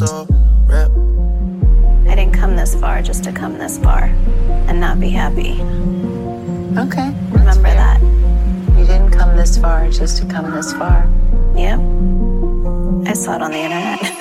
I didn't come this far just to come this far and not be happy. Okay. Remember that. You didn't come this far just to come this far. Yep. I saw it on the internet.